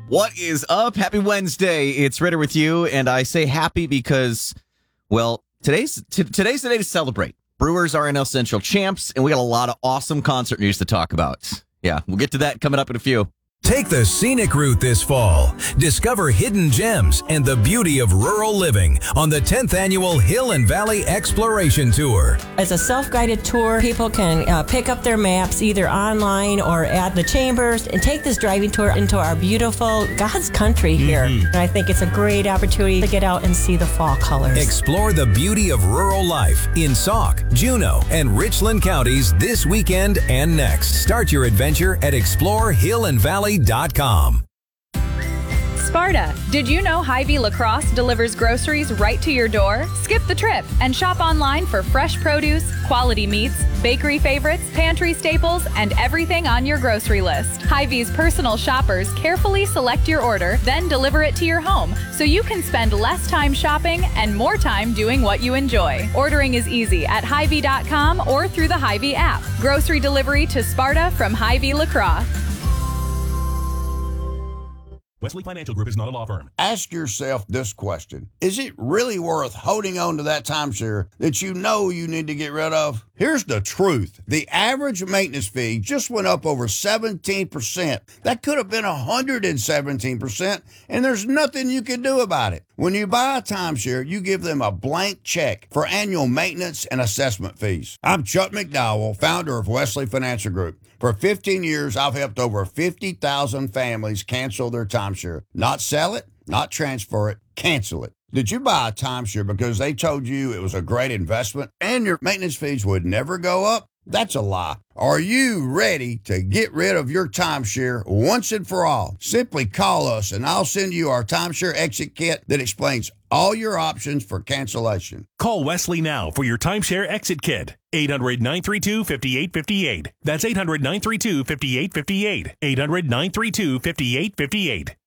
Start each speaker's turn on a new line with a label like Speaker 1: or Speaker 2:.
Speaker 1: What is up? Happy Wednesday. It's Ritter with you, and I say happy because, well, today's the day to celebrate. Brewers are NL Central champs, and we got a lot of awesome concert news to talk about. Yeah, we'll get to that coming up in a few.
Speaker 2: Take the scenic route this fall. Discover hidden gems and the beauty of rural living on the 10th annual Hill and Valley Exploration Tour.
Speaker 3: It's a self-guided tour. People can pick up their maps either online or at the chambers and take this driving tour into our beautiful God's country here. And I think it's a great opportunity to get out and see the fall colors.
Speaker 2: Explore the beauty of rural life in Sauk, Juneau, and Richland counties this weekend and next. Start your adventure at explorehillandvalley.com.
Speaker 4: Sparta, did you know Hy-Vee Lacrosse delivers groceries right to your door? Skip the trip and shop online for fresh produce, quality meats, bakery favorites, pantry staples, and everything on your grocery list. Hy-Vee's personal shoppers carefully select your order, then deliver it to your home so you can spend less time shopping and more time doing what you enjoy. Ordering is easy at Hy-Vee.com or through the Hy-Vee app. Grocery delivery to Sparta from Hy-Vee Lacrosse.
Speaker 5: Wesley Financial Group is not a law firm.
Speaker 6: Ask yourself this question. Is it really worth holding on to that timeshare that you know you need to get rid of? Here's the truth. The average maintenance fee just went up over 17%. That could have been 117%, and there's nothing you can do about it. When you buy a timeshare, you give them a blank check for annual maintenance and assessment fees. I'm Chuck McDowell, founder of Wesley Financial Group. For 15 years, I've helped over 50,000 families cancel their timeshare. Not sell it, not transfer it, cancel it. Did you buy a timeshare because they told you it was a great investment and your maintenance fees would never go up? That's a lie. Are you ready to get rid of your timeshare once and for all? Simply call us and I'll send you our timeshare exit kit that explains all your options for cancellation.
Speaker 5: Call Wesley now for your timeshare exit kit. 800-932-5858. That's 800-932-5858. 800-932-5858.